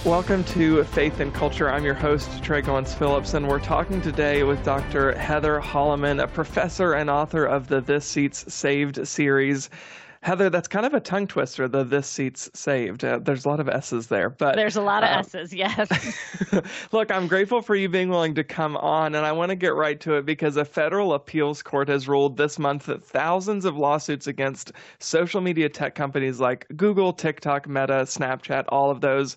Welcome to Faith and Culture. I'm your host, Trey Goins-Phillips, and we're talking today with Dr. Heather Holleman, a professor and author of the This Seat's Saved series. Heather, that's kind of a tongue twister, the This Seat's Saved. There's a lot of S's there. But there's a lot of S's, yes. Look, I'm grateful for you being willing to come on, and I want to get right to it because a federal appeals court has ruled this month that thousands of lawsuits against social media tech companies like Google, TikTok, Meta, Snapchat, all of those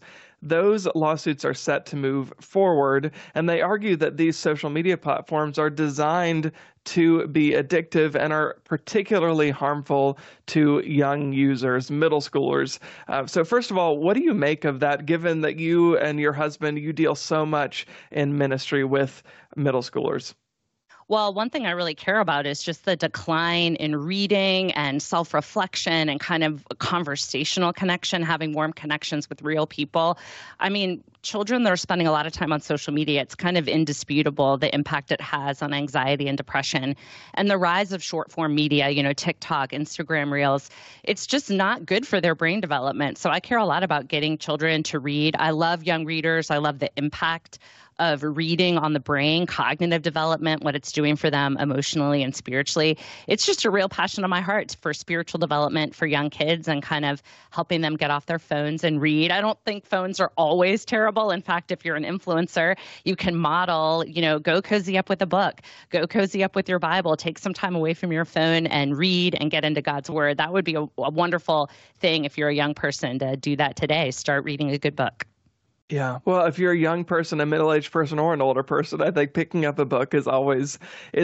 lawsuits are set to move forward, and they argue that these social media platforms are designed to be addictive and are particularly harmful to young users, middle schoolers. So first of all, what do you make of that, given that you and your husband, you deal so much in ministry with middle schoolers? Well, one thing I really care about is just the decline in reading and self-reflection and kind of conversational connection, having warm connections with real people. I mean, children that are spending a lot of time on social media, it's kind of indisputable the impact it has on anxiety and depression. And the rise of short-form media, TikTok, Instagram Reels, it's just not good for their brain development. So I care a lot about getting children to read. I love young readers. I love the impact of reading on the brain, cognitive development, what it's doing for them emotionally and spiritually. It's just a real passion of my heart for spiritual development for young kids and kind of helping them get off their phones and read. I don't think phones are always terrible. In fact, if you're an influencer, you can model, go cozy up with a book, go cozy up with your Bible, take some time away from your phone and read and get into God's word. That would be a wonderful thing if you're a young person to do that today. Start reading a good book. Yeah. Well, if you're a young person, a middle-aged person, or an older person, I think picking up a book is always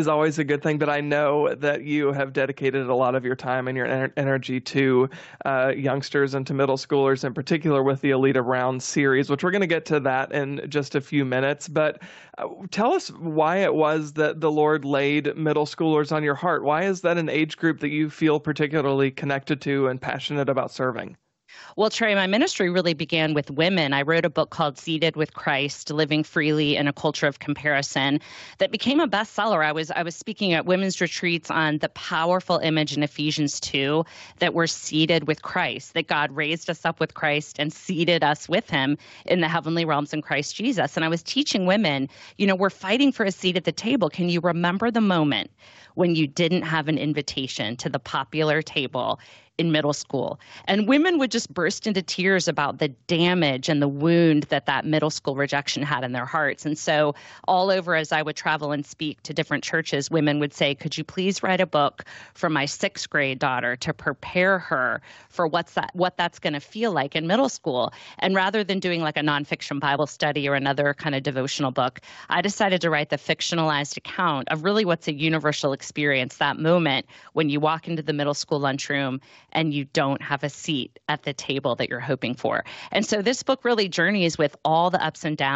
a good thing. But I know that you have dedicated a lot of your time and your energy to youngsters and to middle schoolers, in particular with the Alita Brown series, which we're going to get to that in just a few minutes. But tell us why it was that the Lord laid middle schoolers on your heart. Why is that an age group that you feel particularly connected to and passionate about serving? Well, Trey, my ministry really began with women. I wrote a book called Seated with Christ, Living Freely in a Culture of Comparison that became a bestseller. I was speaking at women's retreats on the powerful image in Ephesians 2 that we're seated with Christ, that God raised us up with Christ and seated us with him in the heavenly realms in Christ Jesus. And I was teaching women, we're fighting for a seat at the table. Can you remember the moment when you didn't have an invitation to the popular table in middle school? And women would just burst into tears about the damage and the wound that middle school rejection had in their hearts. And so all over, as I would travel and speak to different churches, women would say, could you please write a book for my 6th grade daughter to prepare her for what that's going to feel like in middle school? And rather than doing like a nonfiction Bible study or another kind of devotional book, I decided to write the fictionalized account of really what's a universal experience, that moment when you walk into the middle school lunchroom and you don't have a seat at the table that you're hoping for. And so this book really journeys with all the ups and downs